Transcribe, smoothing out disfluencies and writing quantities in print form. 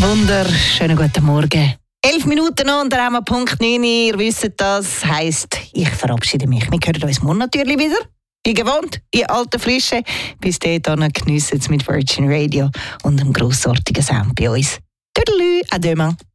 Wunderschönen guten Morgen. 11 Minuten noch und dann haben wir Punkt 9. Ihr wisst das, heisst, ich verabschiede mich. Wir hören uns morgen natürlich wieder. Wie gewohnt, in alter Frische. Bis dahin geniessen es mit Virgin Radio und einem grossartigen Sound bei uns. Tüdelü, à demain.